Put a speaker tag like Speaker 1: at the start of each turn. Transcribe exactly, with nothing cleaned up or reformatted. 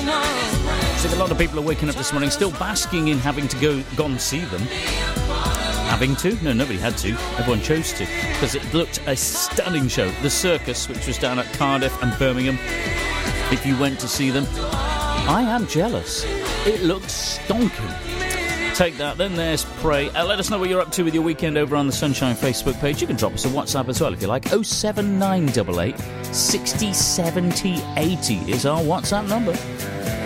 Speaker 1: I think a lot of people are waking up this morning still basking in having to go, go and see them. Having to? No, nobody had to. Everyone chose to. Because it looked a stunning show. The Circus, which was down at Cardiff and Birmingham. If you went to see them, I am jealous. It looked stonking. Take that, then there's Prey. Uh, let us know what you're up to with your weekend over on the Sunshine Facebook page. You can drop us a WhatsApp as well if you like. oh seven nine eight eight, six oh seven oh eighty is our WhatsApp number.